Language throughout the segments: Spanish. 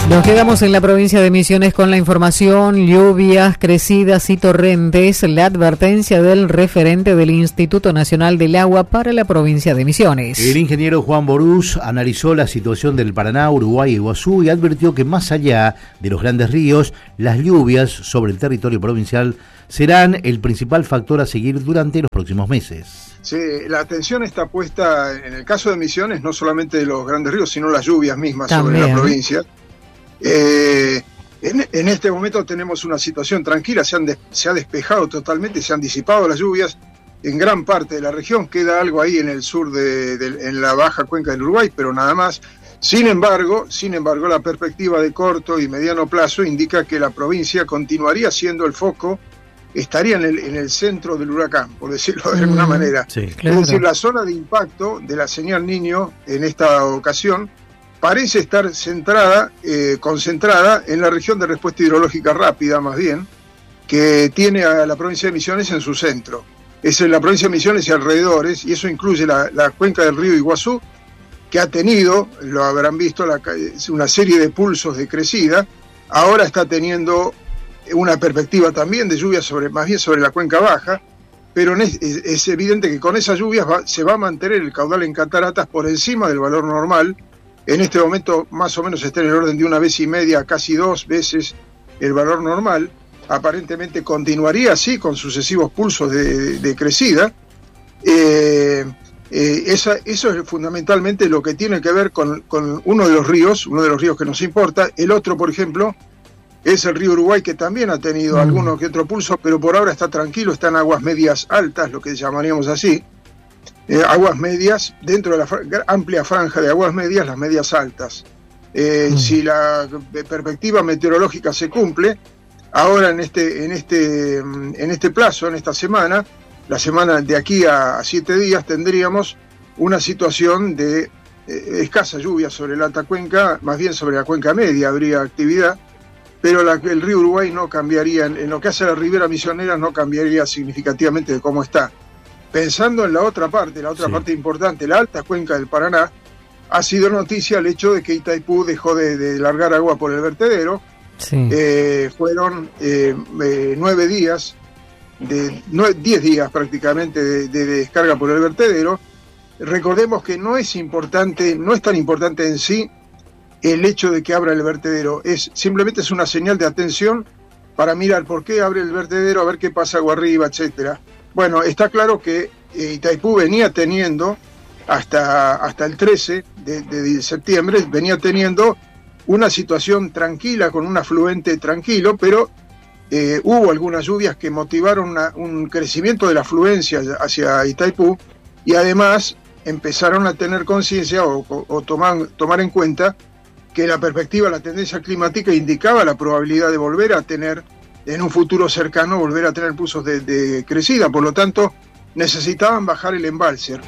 Nos quedamos en la provincia de Misiones con la información, lluvias, crecidas y torrentes, la advertencia del referente del Instituto Nacional del Agua para la provincia de Misiones. El ingeniero Juan Borús analizó la situación del Paraná, Uruguay y Iguazú y advirtió que más allá de los grandes ríos, las lluvias sobre el territorio provincial serán el principal factor a seguir durante los próximos meses. Sí, la atención está puesta, en el caso de Misiones, no solamente de los grandes ríos, sino las lluvias mismas también sobre la provincia. En este momento tenemos una situación tranquila, se ha despejado totalmente, se han disipado las lluvias en gran parte de la región, queda algo ahí en el sur, en la baja cuenca del Uruguay, pero nada más. Sin embargo, la perspectiva de corto y mediano plazo indica que la provincia continuaría siendo el foco, estaría en el centro del huracán, por decirlo de alguna manera. Sí, claro. Es decir, la zona de impacto de la señal Niño en esta ocasión parece estar concentrada en la región de respuesta hidrológica rápida, más bien, que tiene a la provincia de Misiones en su centro. Es en la provincia de Misiones y alrededores, y eso incluye la cuenca del río Iguazú, que ha tenido, lo habrán visto, una serie de pulsos de crecida. Ahora está teniendo una perspectiva también de lluvias más bien sobre la cuenca baja, pero es evidente que con esas lluvias se va a mantener el caudal en cataratas por encima del valor normal. En este momento más o menos está en el orden de 1,5 veces, casi 2 veces el valor normal. Aparentemente continuaría así con sucesivos pulsos de crecida. Eso es fundamentalmente lo que tiene que ver con uno de los ríos que nos importa. El otro, por ejemplo, es el río Uruguay, que también ha tenido alguno que otro pulso, pero por ahora está tranquilo, está en aguas medias altas, lo que llamaríamos así. Aguas medias, dentro de la amplia franja de aguas medias, las medias altas. Si la perspectiva meteorológica se cumple, ahora en este plazo, en esta semana, la semana de aquí a 7 días, tendríamos una situación de escasa lluvia sobre la alta cuenca, más bien sobre la cuenca media habría actividad, pero el río Uruguay no cambiaría, en lo que hace a la ribera misionera, no cambiaría significativamente de cómo está. Pensando en la otra parte importante, la alta cuenca del Paraná, ha sido noticia el hecho de que Itaipú dejó de largar agua por el vertedero. Sí. Fueron 9 días, 10 días prácticamente de descarga por el vertedero. Recordemos que no es tan importante en sí el hecho de que abra el vertedero, simplemente es una señal de atención para mirar por qué abre el vertedero, a ver qué pasa agua arriba, etcétera. Bueno, está claro que Itaipú venía teniendo, hasta el 13 de septiembre, venía teniendo una situación tranquila, con un afluente tranquilo, pero hubo algunas lluvias que motivaron un crecimiento de la afluencia hacia Itaipú, y además empezaron a tener conciencia o tomar en cuenta que la perspectiva, la tendencia climática indicaba la probabilidad de volver a tener, en un futuro cercano, volver a tener pulsos de crecida. Por lo tanto, necesitaban bajar el embalse.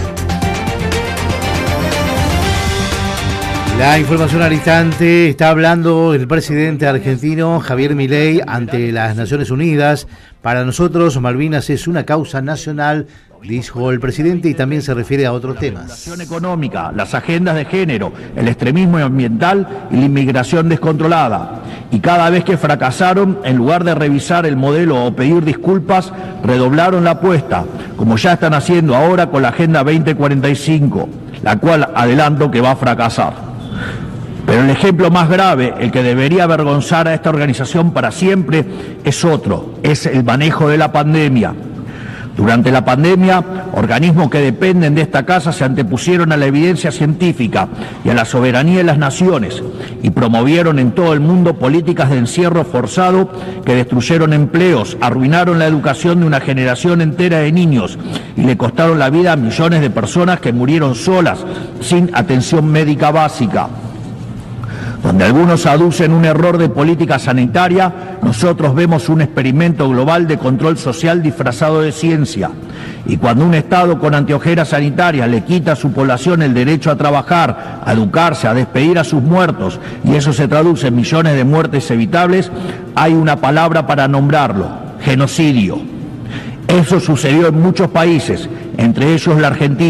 La información al instante, está hablando el presidente argentino Javier Milei ante las Naciones Unidas. Para nosotros, Malvinas es una causa nacional, dijo el presidente, y también se refiere a otros temas. La situación económica, las agendas de género, el extremismo ambiental y la inmigración descontrolada. Y cada vez que fracasaron, en lugar de revisar el modelo o pedir disculpas, redoblaron la apuesta, como ya están haciendo ahora con la Agenda 2045, la cual adelanto que va a fracasar. Pero el ejemplo más grave, el que debería avergonzar a esta organización para siempre, es otro, es el manejo de la pandemia. Durante la pandemia, organismos que dependen de esta casa se antepusieron a la evidencia científica y a la soberanía de las naciones y promovieron en todo el mundo políticas de encierro forzado que destruyeron empleos, arruinaron la educación de una generación entera de niños y le costaron la vida a millones de personas que murieron solas, sin atención médica básica. Donde algunos aducen un error de política sanitaria, nosotros vemos un experimento global de control social disfrazado de ciencia. Y cuando un Estado con anteojeras sanitarias le quita a su población el derecho a trabajar, a educarse, a despedir a sus muertos, y eso se traduce en millones de muertes evitables, hay una palabra para nombrarlo: genocidio. Eso sucedió en muchos países, entre ellos la Argentina,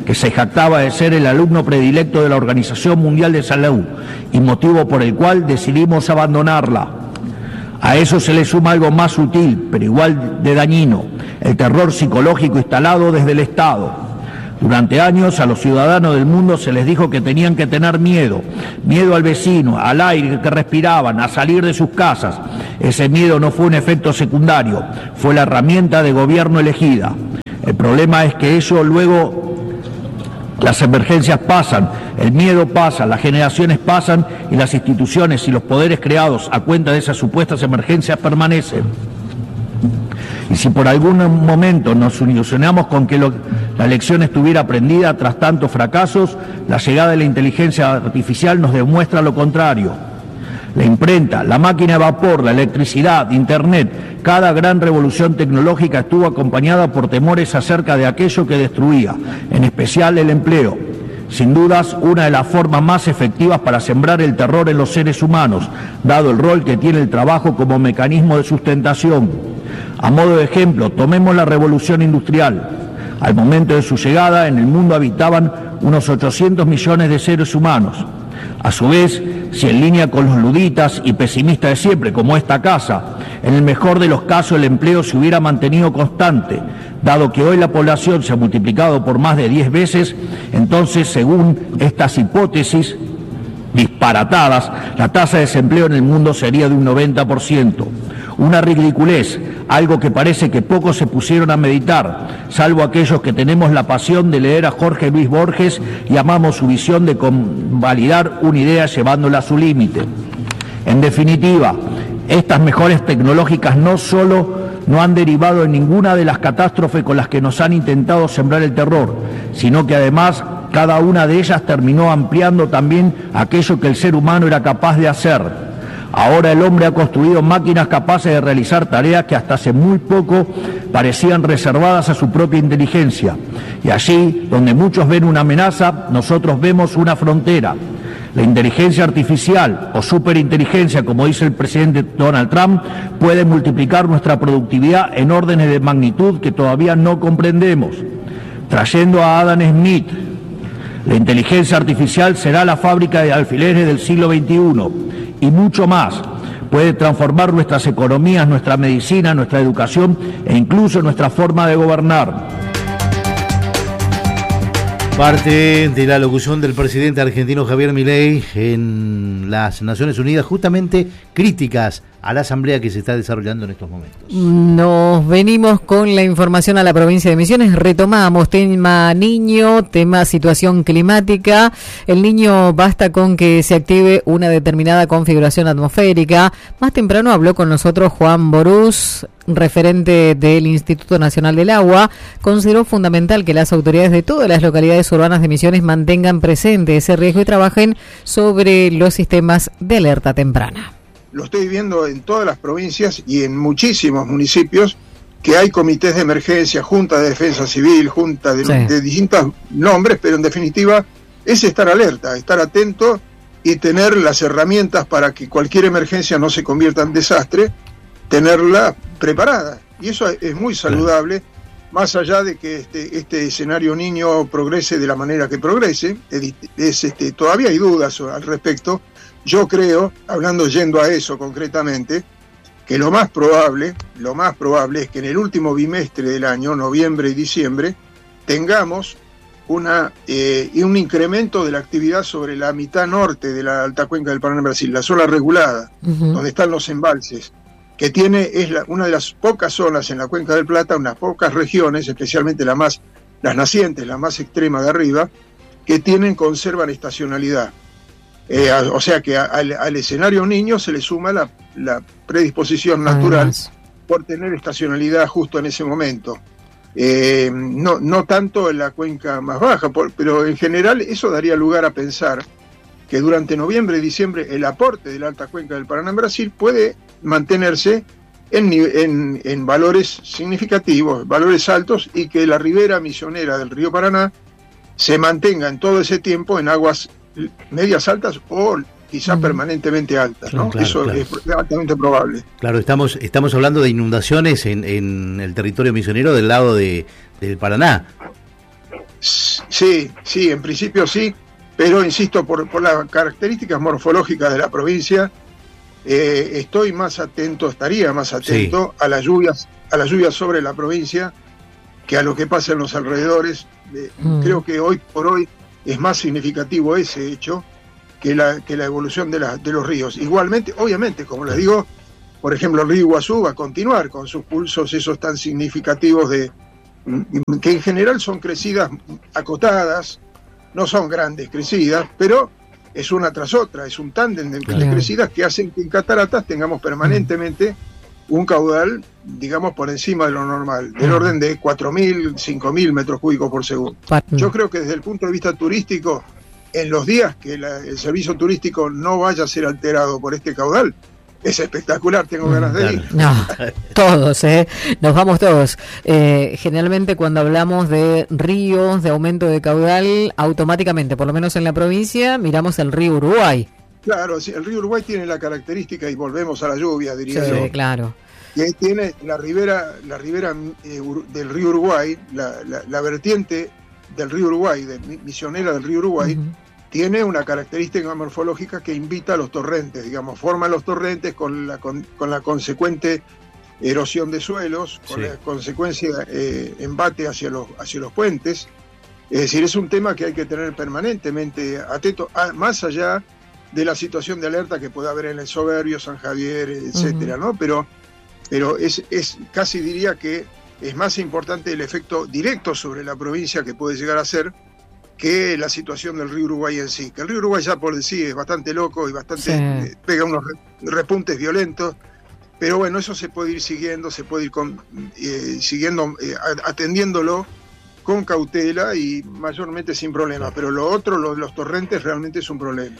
que se jactaba de ser el alumno predilecto de la Organización Mundial de Salud y motivo por el cual decidimos abandonarla. A eso se le suma algo más sutil, pero igual de dañino, el terror psicológico instalado desde el Estado. Durante años a los ciudadanos del mundo se les dijo que tenían que tener miedo al vecino, al aire que respiraban, a salir de sus casas. Ese miedo no fue un efecto secundario, fue la herramienta de gobierno elegida. El problema es que eso luego, las emergencias pasan, el miedo pasa, las generaciones pasan y las instituciones y los poderes creados a cuenta de esas supuestas emergencias permanecen. Y si por algún momento nos ilusionamos con que la lección estuviera aprendida tras tantos fracasos, la llegada de la inteligencia artificial nos demuestra lo contrario. La imprenta, la máquina de vapor, la electricidad, Internet, cada gran revolución tecnológica estuvo acompañada por temores acerca de aquello que destruía, en especial el empleo. Sin dudas, una de las formas más efectivas para sembrar el terror en los seres humanos, dado el rol que tiene el trabajo como mecanismo de sustentación. A modo de ejemplo, tomemos la revolución industrial. Al momento de su llegada, en el mundo habitaban unos 800 millones de seres humanos. A su vez, si en línea con los luditas y pesimistas de siempre, como esta casa, en el mejor de los casos el empleo se hubiera mantenido constante, dado que hoy la población se ha multiplicado por más de 10 veces, entonces, según estas hipótesis disparatadas, la tasa de desempleo en el mundo sería de un 90%. Una ridiculez, algo que parece que pocos se pusieron a meditar, salvo aquellos que tenemos la pasión de leer a Jorge Luis Borges y amamos su visión de convalidar una idea llevándola a su límite. En definitiva, estas mejoras tecnológicas no solo no han derivado en ninguna de las catástrofes con las que nos han intentado sembrar el terror, sino que además cada una de ellas terminó ampliando también aquello que el ser humano era capaz de hacer. Ahora el hombre ha construido máquinas capaces de realizar tareas que hasta hace muy poco parecían reservadas a su propia inteligencia. Y allí, donde muchos ven una amenaza, nosotros vemos una frontera. La inteligencia artificial o superinteligencia, como dice el presidente Donald Trump, puede multiplicar nuestra productividad en órdenes de magnitud que todavía no comprendemos. Trayendo a Adam Smith, la inteligencia artificial será la fábrica de alfileres del siglo XXI. Y mucho más. Puede transformar nuestras economías, nuestra medicina, nuestra educación e incluso nuestra forma de gobernar. Parte de la locución del presidente argentino Javier Milei en las Naciones Unidas, justamente críticas a la asamblea que se está desarrollando en estos momentos. Nos venimos con la información a la provincia de Misiones. Retomamos tema niño, tema situación climática. El niño basta con que se active una determinada configuración atmosférica. Más temprano habló con nosotros Juan Borús, referente del Instituto Nacional del Agua. Consideró fundamental que las autoridades de todas las localidades urbanas de Misiones mantengan presente ese riesgo y trabajen sobre los sistemas de alerta temprana. Lo estoy viendo en todas las provincias y en muchísimos municipios que hay comités de emergencia, junta de defensa civil, junta de distintos nombres, pero en definitiva es estar alerta, estar atento y tener las herramientas para que cualquier emergencia no se convierta en desastre, tenerla preparada. Y eso es muy saludable, más allá de que este escenario niño progrese de la manera que progrese. Todavía hay dudas al respecto. Yo creo, yendo a eso concretamente, que lo más probable es que en el último bimestre del año, noviembre y diciembre, tengamos un incremento de la actividad sobre la mitad norte de la alta cuenca del Paraná en Brasil, la zona regulada, donde están los embalses, que es una de las pocas zonas en la Cuenca del Plata, unas pocas regiones, especialmente las nacientes, la más extrema de arriba, que conservan estacionalidad. O sea que al escenario niño se le suma la predisposición natural por tener estacionalidad justo en ese momento. No tanto en la cuenca más baja, pero en general eso daría lugar a pensar que durante noviembre y diciembre el aporte de la alta cuenca del Paraná en Brasil puede mantenerse en valores significativos, valores altos, y que la ribera misionera del río Paraná se mantenga en todo ese tiempo en aguas medias altas o quizás permanentemente altas, ¿no? Eso es altamente probable. Claro, estamos hablando de inundaciones en el territorio misionero del lado del Paraná. Sí, en principio sí, pero insisto, por las características morfológicas de la provincia, estaría más atento a las lluvias sobre la provincia que a lo que pasa en los alrededores. Creo que hoy por hoy es más significativo ese hecho que la evolución de los ríos. Igualmente, obviamente, como les digo, por ejemplo, el río Iguazú va a continuar con sus pulsos esos tan significativos que en general son crecidas acotadas, no son grandes crecidas, pero es una tras otra, es un tándem de crecidas que hacen que en cataratas tengamos permanentemente un caudal, digamos, por encima de lo normal, del orden de 4.000, 5.000 metros cúbicos por segundo. Yo creo que desde el punto de vista turístico, en los días que el servicio turístico no vaya a ser alterado por este caudal, es espectacular, tengo ganas de ir. No, todos, nos vamos todos. Generalmente cuando hablamos de ríos, de aumento de caudal, automáticamente, por lo menos en la provincia, miramos el río Uruguay. Claro, sí, el río Uruguay tiene la característica, y volvemos a la lluvia, diría yo. Sí, claro. Que tiene la ribera del río Uruguay, la vertiente del río Uruguay, misionera del río Uruguay, tiene una característica morfológica que invita a los torrentes, digamos, forma los torrentes con la consecuente erosión de suelos, con la consecuencia embate hacia los puentes. Es decir, es un tema que hay que tener permanentemente atento, más allá de la situación de alerta que puede haber en el Soberbio, San Javier, etcétera, ¿no? Pero es casi diría que es más importante el efecto directo sobre la provincia que puede llegar a ser que la situación del río Uruguay en sí. Que el río Uruguay ya por sí es bastante loco y bastante pega unos repuntes violentos, pero bueno, eso se puede ir siguiendo, se puede ir atendiéndolo con cautela y mayormente sin problema, pero lo otro, los torrentes realmente es un problema.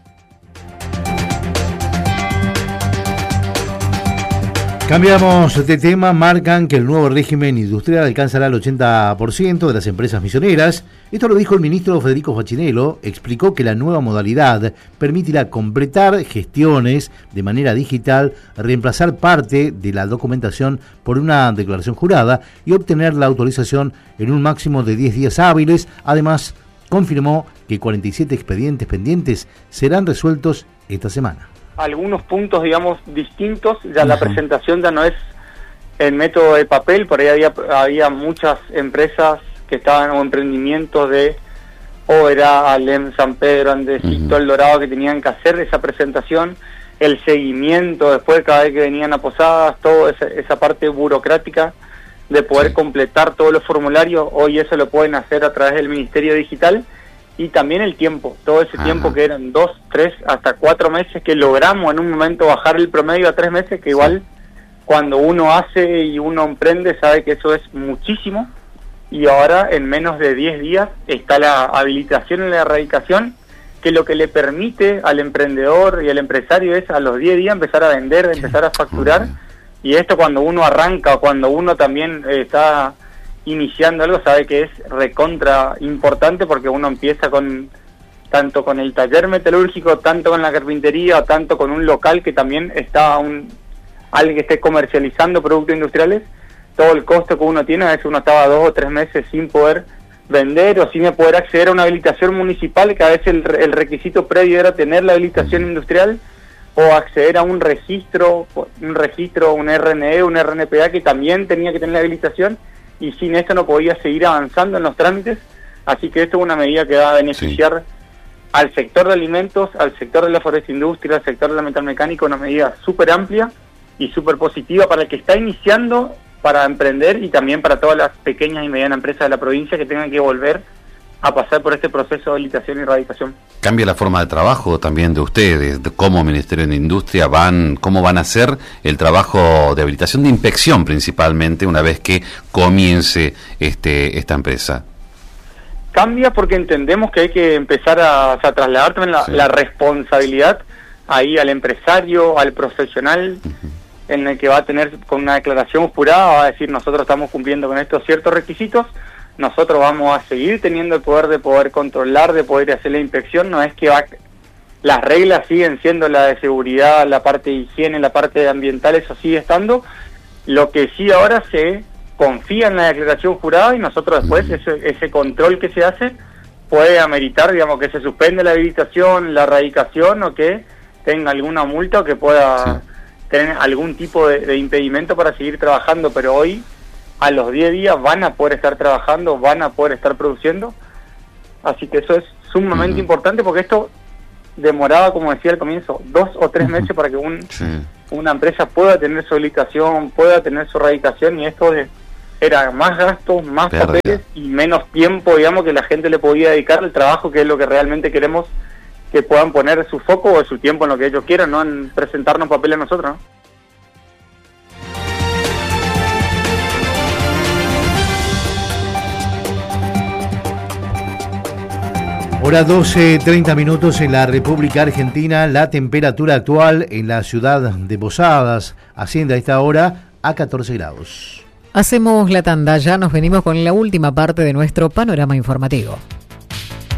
Cambiamos de tema, marcan que el nuevo régimen industrial alcanzará el 80% de las empresas misioneras. Esto lo dijo el ministro Federico Facchinello, explicó que la nueva modalidad permitirá completar gestiones de manera digital, reemplazar parte de la documentación por una declaración jurada y obtener la autorización en un máximo de 10 días hábiles. Además, confirmó que 47 expedientes pendientes serán resueltos esta semana. Algunos puntos, digamos, distintos, ya la presentación ya no es en método de papel, por ahí había muchas empresas que estaban o emprendimientos de Oberá, Alem, San Pedro, Andesito, El Dorado, que tenían que hacer esa presentación, el seguimiento después cada vez que venían a Posadas, toda esa parte burocrática de poder completar todos los formularios. Hoy eso lo pueden hacer a través del Ministerio Digital. Y también el tiempo, todo ese tiempo que eran 2, 3, hasta 4 meses, que logramos en un momento bajar el promedio a 3 meses, que igual cuando uno hace y uno emprende sabe que eso es muchísimo, y ahora en menos de 10 días está la habilitación y la erradicación, que lo que le permite al emprendedor y al empresario es a los 10 días empezar a vender, empezar a facturar, y esto cuando uno arranca, cuando uno también está iniciando algo, sabe que es recontra importante, porque uno empieza tanto con el taller metalúrgico, tanto con la carpintería, tanto con un local que también está alguien que esté comercializando productos industriales. Todo el costo que uno tiene, a veces uno estaba 2 o 3 meses sin poder vender o sin poder acceder a una habilitación municipal, que a veces el requisito previo era tener la habilitación industrial o acceder a un registro, un RNE, un RNPA, que también tenía que tener la habilitación, y sin esto no podía seguir avanzando en los trámites. Así que esto es una medida que va a beneficiar al sector de alimentos, al sector de la forestindustria, al sector de la metalmecánica, una medida súper amplia y súper positiva para el que está iniciando, para emprender, y también para todas las pequeñas y medianas empresas de la provincia que tengan que volver a pasar por este proceso de habilitación y erradicación. Cambia la forma de trabajo también de ustedes, de cómo Ministerio de Industria cómo van a hacer el trabajo de habilitación, de inspección principalmente, una vez que comience esta empresa. Cambia porque entendemos que hay que empezar a trasladar también la responsabilidad ahí al empresario, al profesional, en el que va a tener con una declaración jurada, va a decir: nosotros estamos cumpliendo con estos ciertos requisitos, nosotros vamos a seguir teniendo el poder de poder controlar, de poder hacer la inspección. No es que las reglas siguen siendo la de seguridad, la parte de higiene, la parte ambiental, eso sigue estando. Lo que sí ahora se confía en la declaración jurada y nosotros después ese control que se hace puede ameritar, digamos, que se suspende la habilitación, la erradicación o que tenga alguna multa o que pueda tener algún tipo de impedimento para seguir trabajando, pero hoy a los 10 días van a poder estar trabajando, van a poder estar produciendo, así que eso es sumamente importante porque esto demoraba, como decía al comienzo, 2 o 3 meses para que una empresa pueda tener su habilitación, pueda tener su erradicación, y esto era más gastos, más papeles y menos tiempo, digamos, que la gente le podía dedicar al trabajo, que es lo que realmente queremos, que puedan poner su foco o su tiempo en lo que ellos quieran, no en presentarnos papeles a nosotros, ¿no? Hora 12:30 minutos en la República Argentina. La temperatura actual en la ciudad de Posadas asciende a esta hora a 14 grados. Hacemos la tanda, ya nos venimos con la última parte de nuestro panorama informativo.